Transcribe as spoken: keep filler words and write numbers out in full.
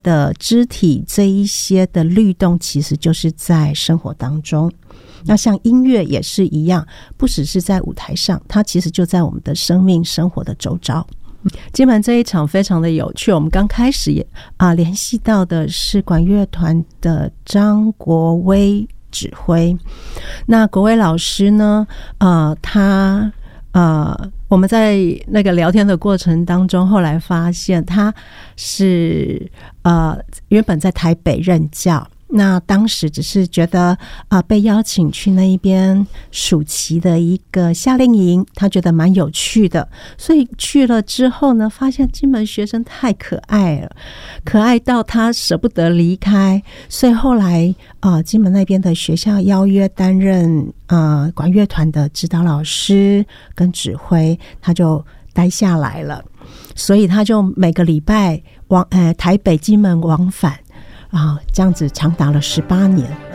的肢体这一些的律动其实就是在生活当中。那像音乐也是一样，不只是在舞台上，它其实就在我们的生命生活的周遭。金门这一场非常的有趣，我们刚开始也啊联系到的是管乐团的张国威指挥。那国威老师呢，呃，他呃，我们在那个聊天的过程当中，后来发现他是呃原本在台北任教。那当时只是觉得啊、呃，被邀请去那一边暑期的一个夏令营，他觉得蛮有趣的，所以去了之后呢，发现金门学生太可爱了，可爱到他舍不得离开，所以后来啊、呃，金门那边的学校邀约担任啊、呃、管乐团的指导老师跟指挥，他就待下来了，所以他就每个礼拜往呃台北金门往返。啊，这样子长达了十八年。